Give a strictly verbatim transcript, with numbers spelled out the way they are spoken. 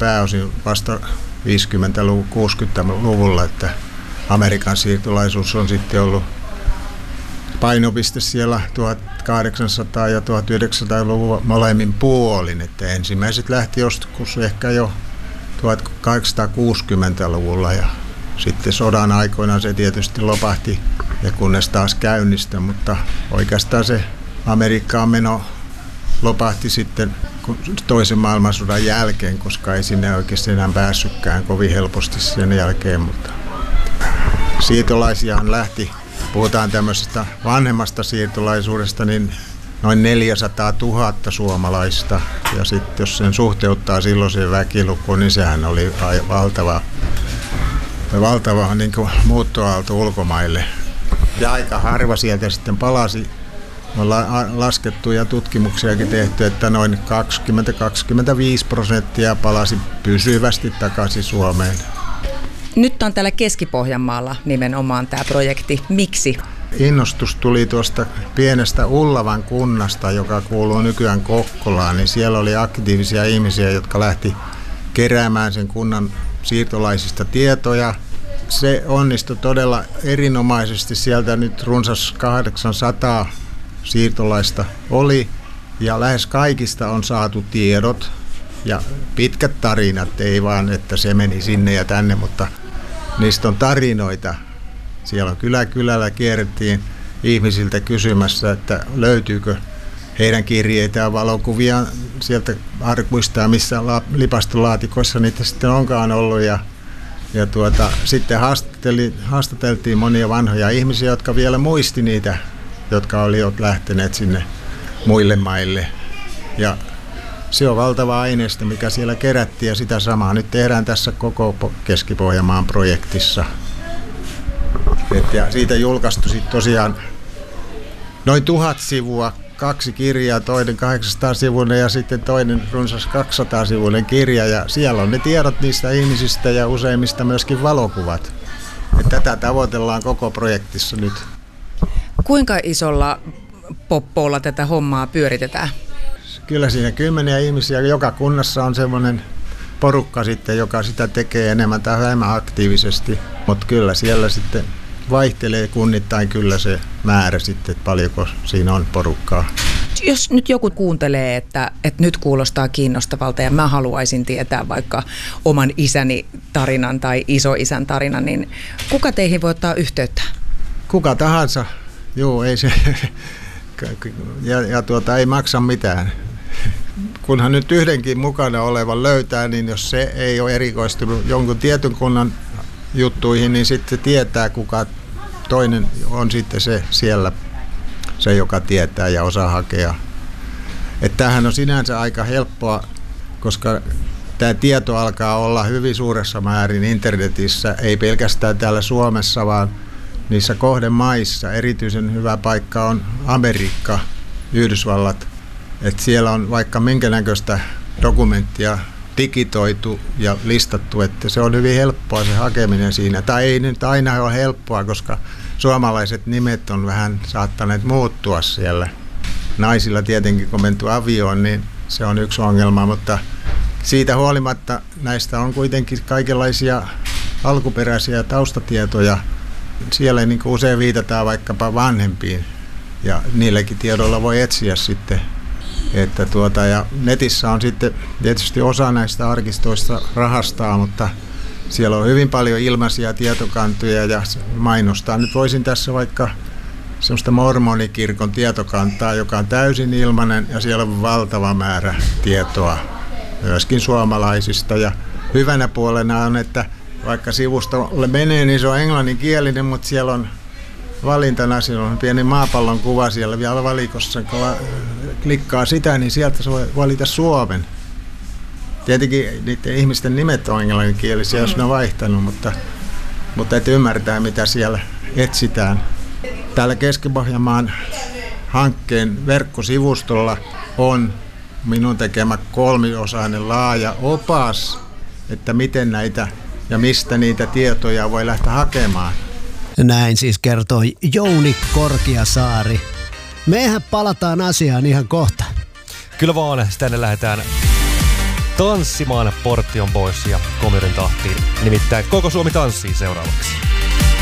pääosin vasta viisikymmentä-luvun, kuusikymmentäluvulla, että Amerikan siirtolaisuus on sitten ollut painopiste siellä tuhatkahdeksansataa- ja tuhatyhdeksänsataaluvun molemmin puolin, että ensimmäiset lähti joskus ehkä jo tuhatkahdeksansataakuusikymmentäluvulla ja sitten sodan aikoina se tietysti lopahti ja kunnes taas käynnistä, mutta oikeastaan se Amerikkaan meno lopahti sitten toisen maailmansodan jälkeen, koska ei sinne oikeasti enää päässytkään kovin helposti sen jälkeen, mutta siirtolaisiahan lähti, puhutaan tämmöisestä vanhemmasta siirtolaisuudesta, niin noin neljäsataatuhatta suomalaista. Ja sitten jos sen suhteuttaa silloiseen väkilukuun, niin sehän oli valtava, valtava niin kuin muuttoaalto ulkomaille. Ja aika harva sieltä sitten palasi. On laskettu ja tutkimuksiakin tehty, että noin kaksikymmentä kaksikymmentäviisi prosenttia palasi pysyvästi takaisin Suomeen. Nyt on täällä Keski-Pohjanmaalla nimenomaan tämä projekti. Miksi? Innostus tuli tuosta pienestä Ullavan kunnasta, joka kuuluu nykyään Kokkolaan, niin siellä oli aktiivisia ihmisiä, jotka lähti keräämään sen kunnan siirtolaisista tietoja. Se onnistui todella erinomaisesti. Sieltä nyt runsas kahdeksansataa siirtolaista oli ja lähes kaikista on saatu tiedot ja pitkät tarinat, ei vaan että se meni sinne ja tänne, mutta niistä on tarinoita. Siellä on kylä kylällä kierrettiin ihmisiltä kysymässä, että löytyykö heidän kirjeitään, valokuvia sieltä arkuista, missä lipastolaatikoissa niitä sitten onkaan ollut. Ja, ja tuota, sitten haastateltiin monia vanhoja ihmisiä, jotka vielä muisti niitä, jotka olivat lähteneet sinne muille maille. Ja se on valtava aineisto, mikä siellä kerättiin ja sitä samaa nyt tehdään tässä koko Keski-Pohjanmaan projektissa. Et ja siitä julkaistu sitten tosiaan noin tuhat sivua, kaksi kirjaa, toinen kahdeksansataa sivuinen ja sitten toinen runsas kaksisataa sivuinen kirja. Ja siellä on ne tiedot niistä ihmisistä ja useimmista myöskin valokuvat. Et tätä tavoitellaan koko projektissa nyt. Kuinka isolla poppolla tätä hommaa pyöritetään? Kyllä siinä kymmeniä ihmisiä. Joka kunnassa on semmoinen porukka sitten, joka sitä tekee enemmän tai vähemmän aktiivisesti. Mutta kyllä siellä sitten vaihtelee kunnittain kyllä se määrä sitten, että paljonko siinä on porukkaa. Jos nyt joku kuuntelee, että, että nyt kuulostaa kiinnostavalta ja mä haluaisin tietää vaikka oman isäni tarinan tai isoisän tarinan, niin kuka teihin voi ottaa yhteyttä? Kuka tahansa. Joo, ei se. Ja, ja tuota, ei maksa mitään. Kunhan nyt yhdenkin mukana olevan löytää, niin jos se ei ole erikoistunut jonkun tietyn kunnan juttuihin, niin sitten tietää, kuka toinen on sitten se siellä, se joka tietää ja osaa hakea. Että tämähän on sinänsä aika helppoa, koska tämä tieto alkaa olla hyvin suuressa määrin internetissä, ei pelkästään täällä Suomessa, vaan niissä kohdemaissa. Erityisen hyvä paikka on Amerikka, Yhdysvallat. Että siellä on vaikka minkä näköistä dokumenttia digitoitu ja listattu, että se on hyvin helppoa se hakeminen siinä. Tai ei nyt aina ole helppoa, koska suomalaiset nimet on vähän saattaneet muuttua siellä. Naisilla tietenkin, kun menty avioon, niin se on yksi ongelma, mutta siitä huolimatta näistä on kuitenkin kaikenlaisia alkuperäisiä taustatietoja. Siellä niin kuin usein viitataan vaikkapa vanhempiin ja niilläkin tiedoilla voi etsiä sitten. Että tuota, ja netissä on sitten tietysti osa näistä arkistoista rahastaa, mutta siellä on hyvin paljon ilmaisia tietokantoja ja mainostaa. Nyt voisin tässä vaikka semmoista mormonikirkon tietokantaa, joka on täysin ilmainen ja siellä on valtava määrä tietoa myöskin suomalaisista. Ja hyvänä puolena on, että vaikka sivustolle menee, niin se on englanninkielinen, mutta siellä on valintana, siellä on pieni maapallon kuva siellä vielä valikossa. Kun klikkaa sitä, niin sieltä voi valita Suomen. Tietenkin niiden ihmisten nimet on englanninkielisiä, jos ne on vaihtanut, mutta, mutta et ymmärtää, mitä siellä etsitään. Täällä Keski-Pohjanmaan hankkeen verkkosivustolla on minun tekemä kolmiosainen laaja opas, että miten näitä ja mistä niitä tietoja voi lähteä hakemaan. Näin siis kertoi Jouni Korkiasaari. Mehän palataan asiaan ihan kohta. Kyllä vaan, tänne lähdetään tanssimaan Portion Boys ja Komyrin tahtiin. Nimittäin Koko Suomi tanssii seuraavaksi.